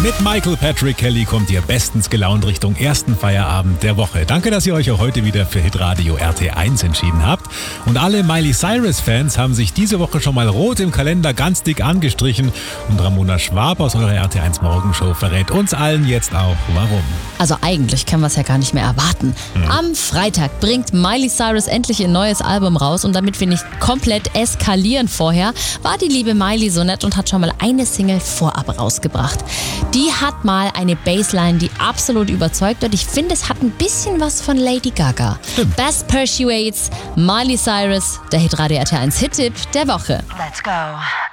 Mit Michael Patrick Kelly kommt ihr bestens gelaunt Richtung ersten Feierabend der Woche. Danke, dass ihr euch auch heute wieder für Hitradio RT1 entschieden habt. Und alle Miley Cyrus-Fans haben sich diese Woche schon mal rot im Kalender ganz dick angestrichen. Und Ramona Schwab aus eurer RT1 Morgenshow verrät uns allen jetzt auch, warum. Also eigentlich können wir es ja gar nicht mehr erwarten. Am Freitag bringt Miley Cyrus endlich ihr neues Album raus und damit wir nicht komplett eskalieren vorher, war die liebe Miley so nett und hat schon mal eine Single vorab rausgebracht. Die hat mal eine Bassline, die absolut überzeugt und ich finde, es hat ein bisschen was von Lady Gaga. Stimmt. Best Persuades, Miley Cyrus, der Hitradio RT1 Hit-Tipp der Woche. Let's go.